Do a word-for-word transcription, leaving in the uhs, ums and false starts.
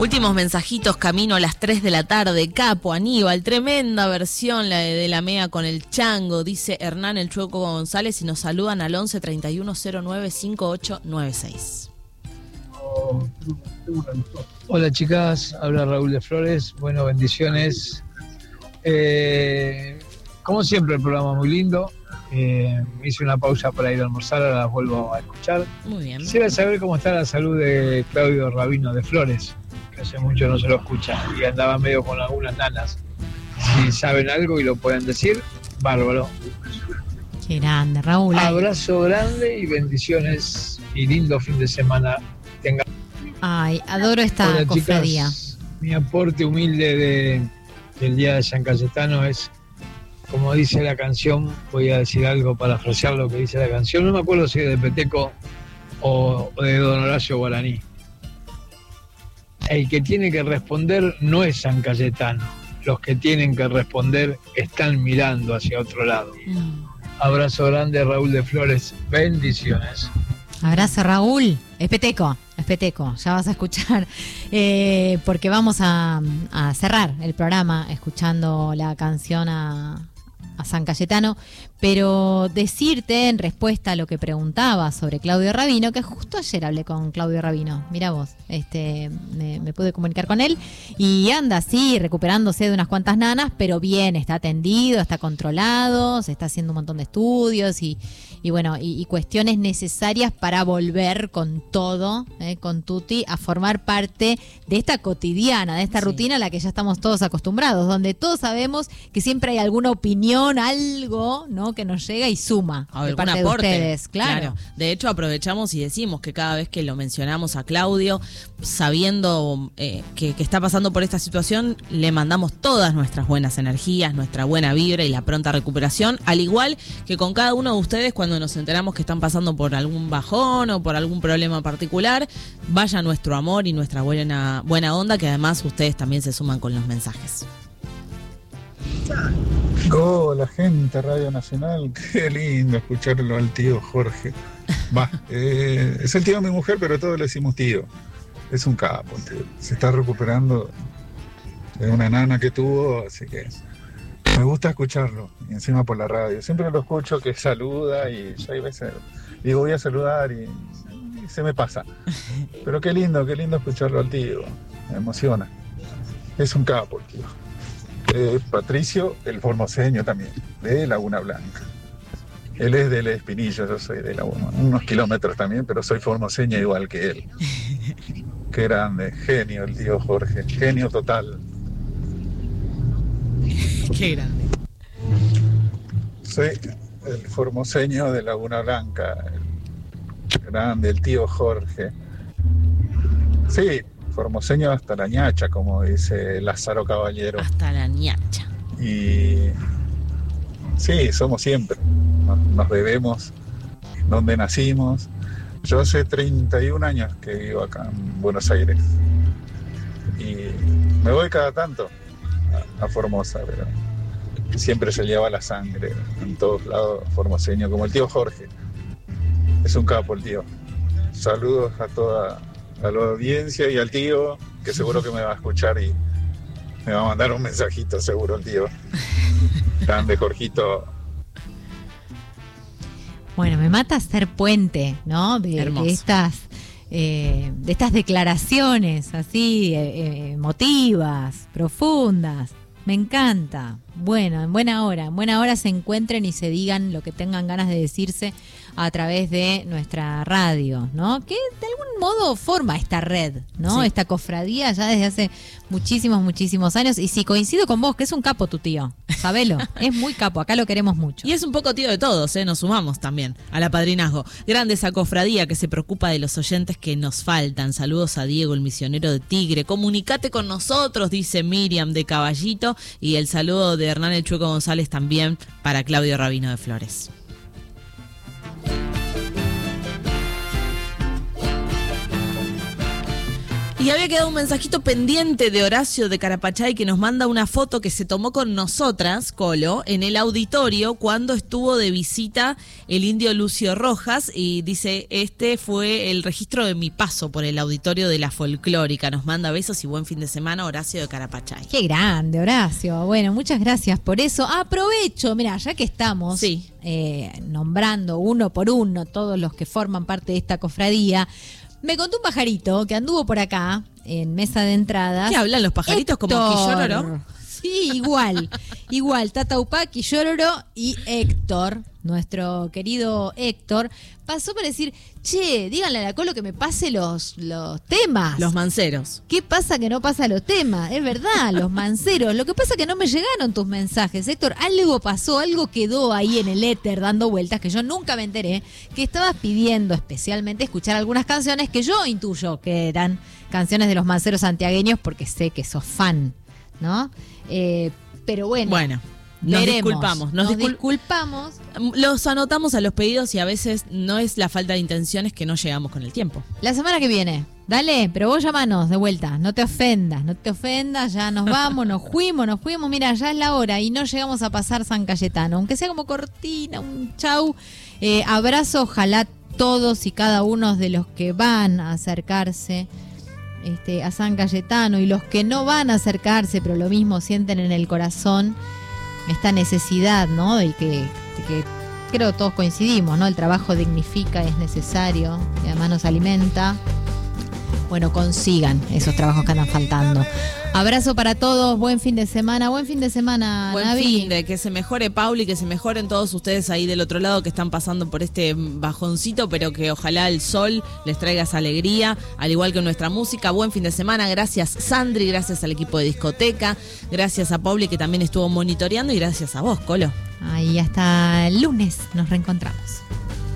Últimos mensajitos, camino a las tres de la tarde. Capo, Aníbal, tremenda versión la de, de la M E A con el chango, dice Hernán el Chueco González, y nos saludan al once treinta y uno cero nueve cincuenta y ocho noventa y seis. Hola chicas, habla Raúl de Flores. Bueno, bendiciones. Eh, como siempre, el programa muy lindo. Eh, hice una pausa para ir a almorzar, ahora las vuelvo a escuchar. Muy bien. Quisiera saber cómo está la salud de Claudio Rabino de Flores, que hace mucho no se lo escucha y andaba medio con algunas nanas. Si saben algo y lo pueden decir, bárbaro. Qué grande, Raúl. Abrazo grande y bendiciones y lindo fin de semana. Tenga. Ay, adoro esta Hola, cofradía. Chicas, mi aporte humilde de, del Día de San Cayetano es, como dice la canción, voy a decir algo para parafrasear lo que dice la canción, no me acuerdo si es de Peteco o, o de Don Horacio Guaraní. El que tiene que responder no es San Cayetano, los que tienen que responder están mirando hacia otro lado. Mm. Abrazo grande, Raúl de Flores, bendiciones. Abrazo, Raúl. Es Peteco, es Peteco, ya vas a escuchar, eh, porque vamos a, a cerrar el programa escuchando la canción a, a San Cayetano, pero decirte en respuesta a lo que preguntaba sobre Claudio Rabino, que justo ayer hablé con Claudio Rabino, mira vos, este, me, me pude comunicar con él y anda así recuperándose de unas cuantas nanas, pero bien, está atendido, está controlado, se está haciendo un montón de estudios y Y bueno, y, y cuestiones necesarias para volver con todo, eh, con Tuti, a formar parte de esta cotidiana, de esta sí. rutina a la que ya estamos todos acostumbrados, donde todos sabemos que siempre hay alguna opinión, algo, ¿no? Que nos llega y suma a de parte aporte, de ustedes, claro. claro. De hecho, aprovechamos y decimos que cada vez que lo mencionamos a Claudio, sabiendo eh, que, que está pasando por esta situación, le mandamos todas nuestras buenas energías, nuestra buena vibra y la pronta recuperación, al igual que con cada uno de ustedes cuando nos enteramos que están pasando por algún bajón o por algún problema particular, vaya nuestro amor y nuestra buena, buena onda, que además ustedes también se suman con los mensajes. Hola gente, Radio Nacional, qué lindo escucharlo al tío Jorge. Va, eh, es el tío de mi mujer, pero todos le decimos tío. Es un capo, tío. Se está recuperando de una nana que tuvo, así que me gusta escucharlo, y encima por la radio. Siempre lo escucho que saluda y yo hay veces digo voy a saludar y, y se me pasa. Pero qué lindo, qué lindo escucharlo al tío. Me emociona. Es un capo el tío. Eh, Patricio, el formoseño también, de Laguna Blanca. Él es del Espinillo, yo soy de Laguna, unos kilómetros también, pero soy formoseño igual que él. Qué grande, genio el tío Jorge, genio total. Qué grande. Soy el formoseño de Laguna Blanca, el grande, el tío Jorge. Sí, formoseño hasta la ñacha, como dice Lázaro Caballero. Hasta la ñacha. Y sí, somos siempre. Nos, nos debemos donde nacimos. Yo hace treinta y un años que vivo acá en Buenos Aires. Y me voy cada tanto a Formosa, pero siempre se lleva la sangre en todos lados formoseño, como el tío Jorge. Es un capo el tío. Saludos a toda a la audiencia y al tío, que seguro que me va a escuchar y me va a mandar un mensajito seguro el tío. Grande Jorgito. Bueno, me mata ser puente, ¿no? De, de estas eh, de estas declaraciones así eh, emotivas, profundas. Me encanta. Bueno, en buena hora, en buena hora se encuentren y se digan lo que tengan ganas de decirse a través de nuestra radio, ¿no? Que de algún modo forma esta red, ¿no? Sí. Esta cofradía ya desde hace muchísimos, muchísimos años. Y sí, coincido con vos, que es un capo tu tío, sabelo, es muy capo, acá lo queremos mucho. Y es un poco tío de todos, ¿eh? Nos sumamos también al apadrinazgo. Grande esa cofradía que se preocupa de los oyentes que nos faltan. Saludos a Diego, el misionero de Tigre. Comunicate con nosotros, dice Miriam de Caballito. Y el saludo de Hernán el Chueco González también para Claudio Rabino de Flores. Y había quedado un mensajito pendiente de Horacio de Carapachay que nos manda una foto que se tomó con nosotras, Colo, en el auditorio cuando estuvo de visita el indio Lucio Rojas, y dice, este fue el registro de mi paso por el auditorio de la folclórica. Nos manda besos y buen fin de semana, Horacio de Carapachay. Qué grande, Horacio. Bueno, muchas gracias por eso. Aprovecho, mira, ya que estamos Sí. eh, nombrando uno por uno todos los que forman parte de esta cofradía, me contó un pajarito que anduvo por acá en mesa de entradas. ¿Qué hablan los pajaritos como Héctor. Quillororo? Sí, igual. igual, Tata Upá, Quillororo y Héctor, nuestro querido Héctor, pasó para decir, che, díganle a la Colo que me pase los, los temas. Los manceros. ¿Qué pasa que no pasa los temas? Es verdad, los manceros. Lo que pasa es que no me llegaron tus mensajes, Héctor. Algo pasó, algo quedó ahí en el éter dando vueltas que yo nunca me enteré, que estabas pidiendo especialmente escuchar algunas canciones que yo intuyo que eran canciones de los manceros santiagueños porque sé que sos fan, ¿no? Eh, pero bueno, Bueno, nos veremos. disculpamos. Nos, Nos discul- disculpamos. Los anotamos a los pedidos y a veces no es la falta de intenciones que no llegamos con el tiempo. La semana que viene, dale, pero vos llamanos de vuelta, no te ofendas, no te ofendas, ya nos vamos, nos fuimos, nos fuimos, mira, ya es la hora y no llegamos a pasar San Cayetano, aunque sea como cortina, un chau, eh, abrazo, ojalá todos y cada uno de los que van a acercarse este, a San Cayetano y los que no van a acercarse, pero lo mismo sienten en el corazón esta necesidad, ¿no? Y que, de que creo todos coincidimos, ¿no? El trabajo dignifica, es necesario y además nos alimenta. Bueno, consigan esos trabajos que andan faltando. Abrazo para todos, buen fin de semana, buen fin de semana, Buen Navi. fin de que se mejore Pauli, que se mejoren todos ustedes ahí del otro lado que están pasando por este bajoncito, pero que ojalá el sol les traiga esa alegría, al igual que nuestra música. Buen fin de semana, gracias Sandri, gracias al equipo de discoteca, gracias a Pauli que también estuvo monitoreando y gracias a vos, Colo. Ahí hasta el lunes nos reencontramos.